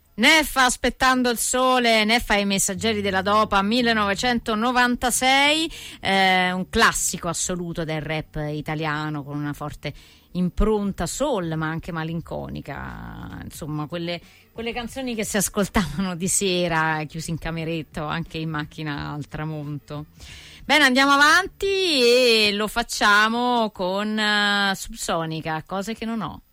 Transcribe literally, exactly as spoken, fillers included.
Neffa aspettando il sole, Neffa e i messaggeri della Dopa millenovecentonovantasei, eh, un classico assoluto del rap italiano con una forte impronta soul ma anche malinconica, insomma quelle, quelle canzoni che si ascoltavano di sera chiusi in cameretta o anche in macchina al tramonto. Bene, andiamo avanti e lo facciamo con uh, Subsonica, Cose che non ho.